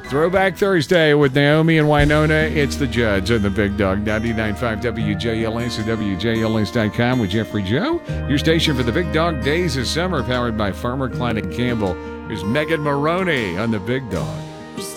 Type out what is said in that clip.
Throwback Thursday with Naomi and Winona. It's the Judge on the Big Dog 99.5 WJLS and WJLS.com with Jeffrey Joe. Your station for the Big Dog Days of Summer, powered by Farmer Klein and Campbell. Here's Megan Maroney on the Big Dog.